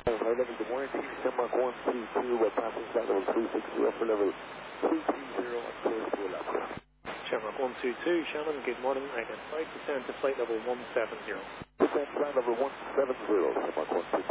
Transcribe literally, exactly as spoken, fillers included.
High level, good morning. Denmark one two two, we're passing flight level three six zero for level three three zero and clear to Alaska. Shamrock one two two, Shannon, good morning. I can flight descend to flight level one seven zero. Descend flight level one seven zero, Denmark one two two.